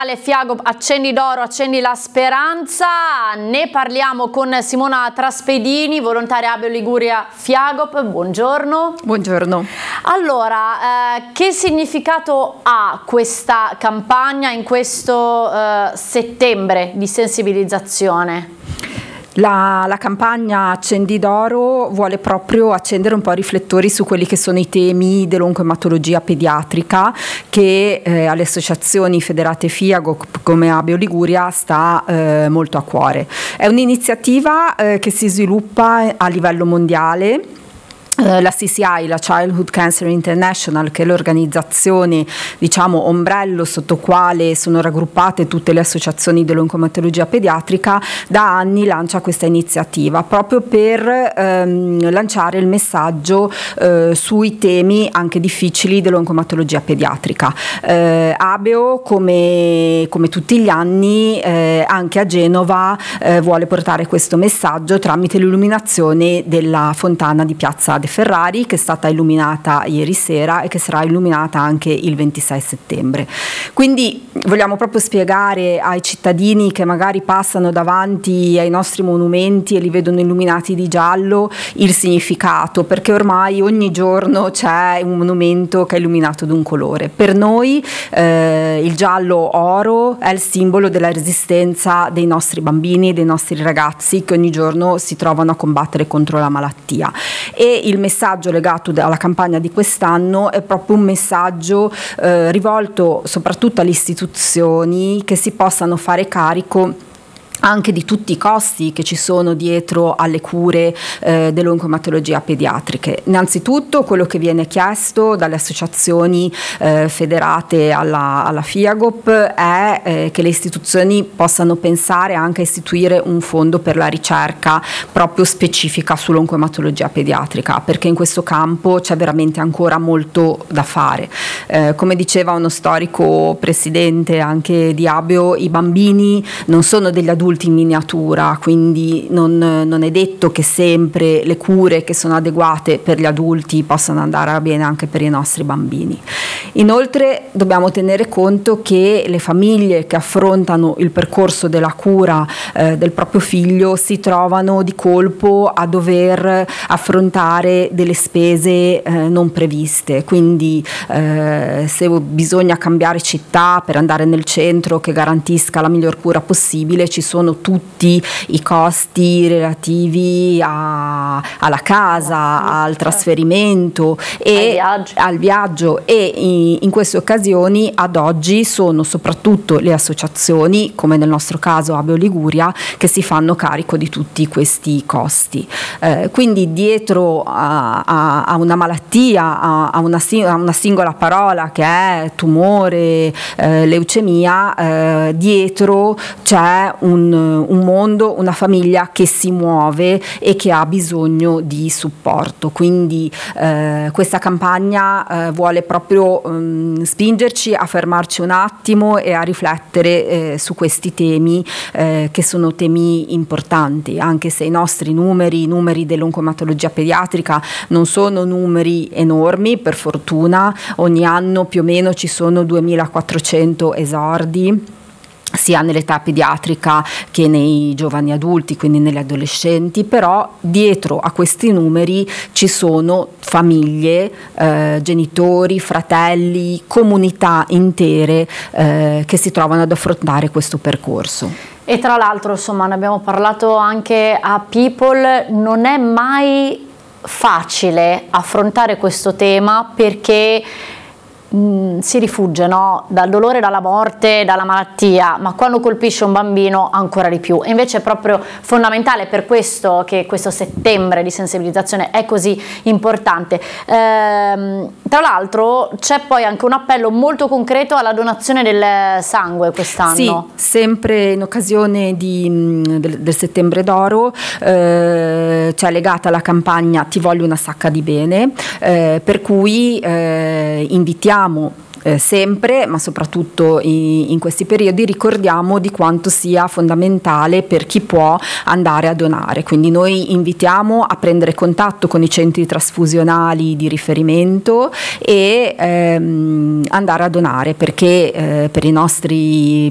Fiagop, accendi d'oro, accendi la speranza. Ne parliamo con Simona Traspedini, volontaria Abeo Liguria Fiagop. Buongiorno. Buongiorno. Allora, che significato ha questa campagna in questo settembre di sensibilizzazione? La campagna Accendi d'oro vuole proprio accendere un po' i riflettori su quelli che sono i temi dell'oncoematologia pediatrica che alle associazioni federate Fiagop come Abeo Liguria sta molto a cuore. È un'iniziativa che si sviluppa a livello mondiale. La CCI, la Childhood Cancer International, che è l'organizzazione, diciamo, ombrello sotto quale sono raggruppate tutte le associazioni dell'oncoematologia pediatrica, da anni lancia questa iniziativa proprio per lanciare il messaggio sui temi anche difficili dell'oncoematologia pediatrica. Abeo, come tutti gli anni, anche a Genova vuole portare questo messaggio tramite l'illuminazione della fontana di Piazza De Ferrari, che è stata illuminata ieri sera e che sarà illuminata anche il 26 settembre. Quindi vogliamo proprio spiegare ai cittadini che magari passano davanti ai nostri monumenti e li vedono illuminati di giallo il significato, perché ormai ogni giorno c'è un monumento che è illuminato di un colore. Per noi il giallo oro è il simbolo della resistenza dei nostri bambini, dei nostri ragazzi che ogni giorno si trovano a combattere contro la malattia, e il messaggio legato alla campagna di quest'anno è proprio un messaggio rivolto soprattutto alle istituzioni che si possano fare carico anche di tutti i costi che ci sono dietro alle cure dell'oncoematologia pediatriche. Innanzitutto quello che viene chiesto dalle associazioni federate alla Fiagop è che le istituzioni possano pensare anche a istituire un fondo per la ricerca proprio specifica sull'oncoematologia pediatrica, perché in questo campo c'è veramente ancora molto da fare. Come diceva uno storico presidente anche di Abeo, i bambini non sono degli adulti in miniatura, quindi non è detto che sempre le cure che sono adeguate per gli adulti possano andare bene anche per i nostri bambini. Inoltre dobbiamo tenere conto che le famiglie che affrontano il percorso della cura del proprio figlio si trovano di colpo a dover affrontare delle spese non previste, quindi se bisogna cambiare città per andare nel centro che garantisca la miglior cura possibile, ci sono tutti i costi relativi alla casa, al trasferimento e al viaggio, e in queste occasioni ad oggi sono soprattutto le associazioni, come nel nostro caso Abeo Liguria, che si fanno carico di tutti questi costi. Quindi dietro a una malattia, a una singola parola che è tumore, leucemia, dietro c'è un mondo, una famiglia che si muove e che ha bisogno di supporto. Quindi questa campagna vuole proprio spingerci a fermarci un attimo e a riflettere su questi temi che sono temi importanti, anche se i nostri numeri dell'oncoematologia pediatrica non sono numeri enormi, per fortuna. Ogni anno più o meno ci sono 2400 esordi, sia nell'età pediatrica che nei giovani adulti, quindi negli adolescenti, però dietro a questi numeri ci sono famiglie, genitori, fratelli, comunità intere che si trovano ad affrontare questo percorso. E tra l'altro, insomma, ne abbiamo parlato anche a People, non è mai facile affrontare questo tema perché si rifugge, no? Dal dolore, dalla morte, dalla malattia, ma quando colpisce un bambino ancora di più. E invece è proprio fondamentale, per questo che questo settembre di sensibilizzazione è così importante. Tra l'altro c'è poi anche un appello molto concreto alla donazione del sangue quest'anno. Sì, sempre in occasione del settembre d'oro, c'è legata alla campagna Ti voglio una sacca di bene, per cui invitiamo sempre, ma soprattutto in questi periodi, ricordiamo di quanto sia fondamentale per chi può andare a donare. Quindi noi invitiamo a prendere contatto con i centri trasfusionali di riferimento e andare a donare, perché per i nostri